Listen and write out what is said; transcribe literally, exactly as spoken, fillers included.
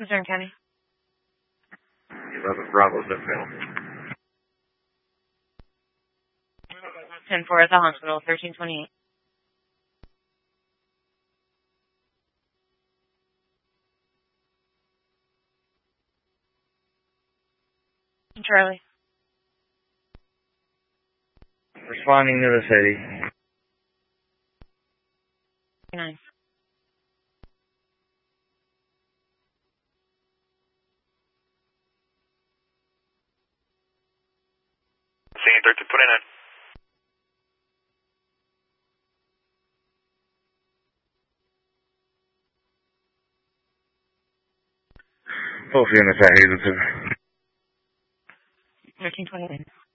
Missouri County. eleven Bravo, zip code. ten four at the hospital, thirteen twenty-eight. Charlie. Responding to the city. nine. Seeing thirteen twenty-nine. Both units at Hazelton. thirteen twenty-nine.